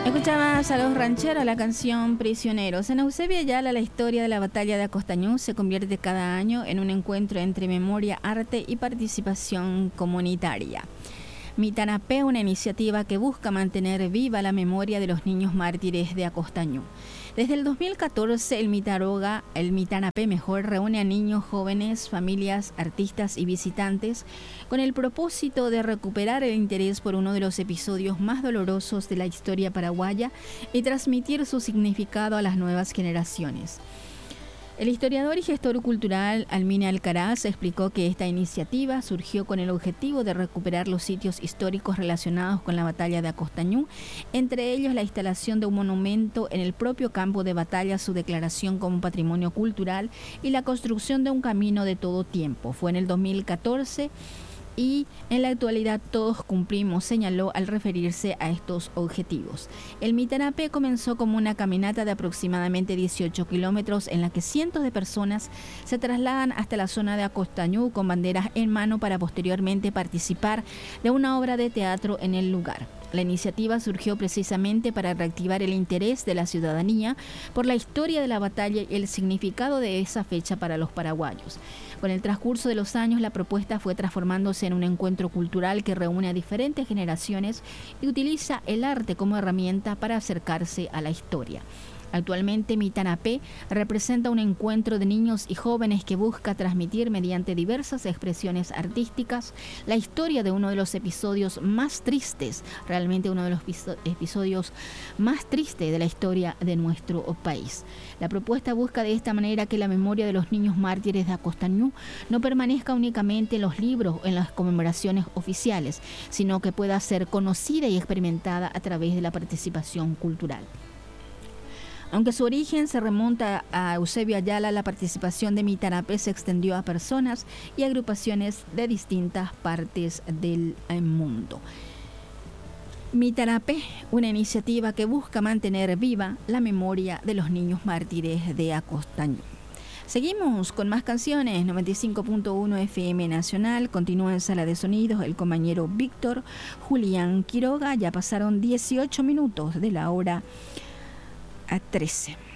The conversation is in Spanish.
Escuchabas a los rancheros la canción Prisioneros. En Eusebio Ayala, la historia de la batalla de Acostañú se convierte cada año en un encuentro entre memoria, arte y participación comunitaria. Mitanapé, una iniciativa que busca mantener viva la memoria de los niños mártires de Acostañú. Desde el 2014, el Mitanapé reúne a niños, jóvenes, familias, artistas y visitantes con el propósito de recuperar el interés por uno de los episodios más dolorosos de la historia paraguaya y transmitir su significado a las nuevas generaciones. El historiador y gestor cultural Almine Alcaraz explicó que esta iniciativa surgió con el objetivo de recuperar los sitios históricos relacionados con la batalla de Acostañú, entre ellos la instalación de un monumento en el propio campo de batalla, su declaración como patrimonio cultural y la construcción de un camino de todo tiempo. Fue en el 2014 y en la actualidad todos cumplimos, señaló al referirse a estos objetivos. El Mitanapé comenzó como una caminata de aproximadamente 18 kilómetros en la que cientos de personas se trasladan hasta la zona de Acostañú con banderas en mano para posteriormente participar de una obra de teatro en el lugar. La iniciativa surgió precisamente para reactivar el interés de la ciudadanía por la historia de la batalla y el significado de esa fecha para los paraguayos. Con el transcurso de los años, la propuesta fue transformándose en un encuentro cultural que reúne a diferentes generaciones y utiliza el arte como herramienta para acercarse a la historia. Actualmente, Mitanapé representa un encuentro de niños y jóvenes que busca transmitir mediante diversas expresiones artísticas la historia de uno de los episodios más tristes, realmente uno de los episodios más tristes de la historia de nuestro país. La propuesta busca de esta manera que la memoria de los niños mártires de Acostañú no permanezca únicamente en los libros o en las conmemoraciones oficiales, sino que pueda ser conocida y experimentada a través de la participación cultural. Aunque su origen se remonta a Eusebio Ayala, la participación de Mitanapé se extendió a personas y agrupaciones de distintas partes del mundo. Mitanapé, una iniciativa que busca mantener viva la memoria de los niños mártires de Acostañú. Seguimos con más canciones. 95.1 FM Nacional. Continúa en Sala de Sonidos el compañero Víctor Julián Quiroga. Ya pasaron 18 minutos de la hora a 13.